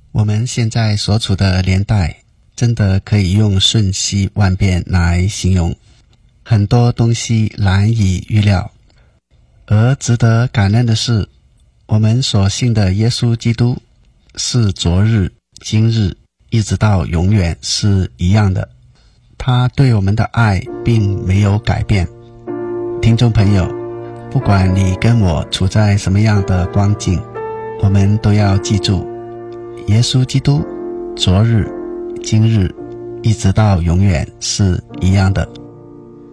我们现在所处的年代真的可以用瞬息万变来形容，很多东西难以预料。而值得感恩的是，我们所信的耶稣基督是昨日、今日一直到永远是一样的，他对我们的爱并没有改变。听众朋友，不管你跟我处在什么样的光景，我们都要记住，耶稣基督昨日、今日一直到永远是一样的。